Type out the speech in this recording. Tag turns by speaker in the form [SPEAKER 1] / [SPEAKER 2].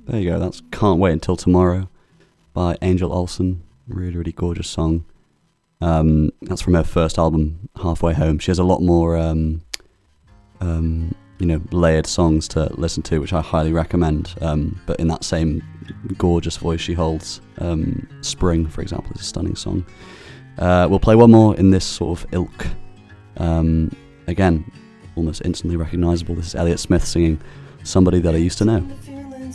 [SPEAKER 1] There you go. That's Can't Wait Until Tomorrow by Angel Olsen. Really, really gorgeous song. That's from her first album, Halfway Home. She has a lot more, layered songs to listen to, which I highly recommend. But in that same gorgeous voice she holds, Spring, for example, is a stunning song. We'll play one more in this sort of ilk. Again, almost instantly recognisable. This is Elliott Smith singing Somebody That I Used to Know.